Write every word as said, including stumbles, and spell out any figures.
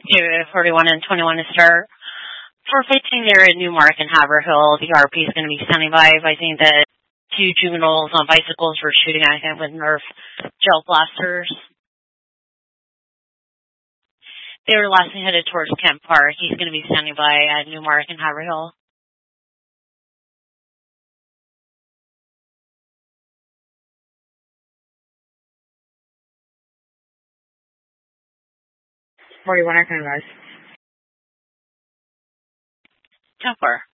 Area forty-one and twenty-one to start. four fifteen there at Newmark and Haverhill, the R P is going to be standing by. I think that two juveniles on bicycles were shooting at him with Nerf gel blasters. They were lastly headed towards Kent Park. He's going to be standing by at Newmark and Haverhill. forty-one, I can advise. ten four.